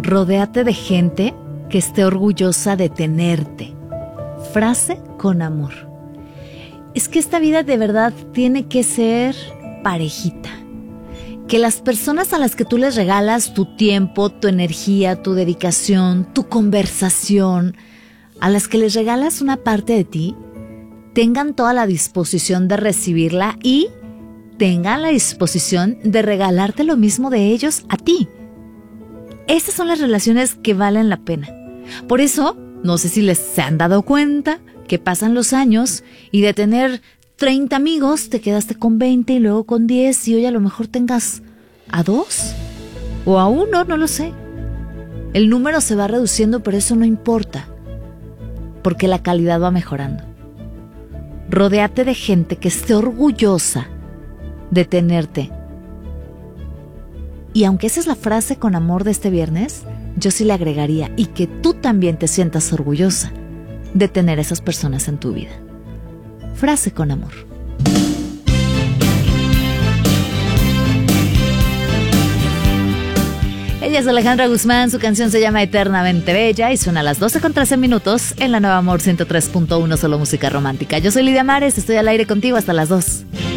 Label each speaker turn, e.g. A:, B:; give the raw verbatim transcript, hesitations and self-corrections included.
A: Rodéate de gente que esté orgullosa de tenerte. Frase con amor. Es que esta vida de verdad tiene que ser parejita. Que las personas a las que tú les regalas tu tiempo, tu energía, tu dedicación, tu conversación, a las que les regalas una parte de ti, tengan toda la disposición de recibirla y tengan la disposición de regalarte lo mismo de ellos a ti. Estas son las relaciones que valen la pena. Por eso, no sé si les se han dado cuenta que pasan los años y de tener treinta amigos te quedaste con veinte y luego con diez y hoy a lo mejor tengas a dos o a uno, no lo sé. El número se va reduciendo, pero eso no importa, porque la calidad va mejorando. Rodéate de gente que esté orgullosa de tenerte. Y aunque esa es la frase con amor de este viernes, yo sí le agregaría, y que tú también te sientas orgullosa de tener esas personas en tu vida. Frase con amor. Ella es Alejandra Guzmán, su canción se llama Eternamente Bella y suena a las doce con trece minutos en la Nueva Amor ciento tres punto uno, solo música romántica. Yo soy Lidia Mares, estoy al aire contigo hasta las dos.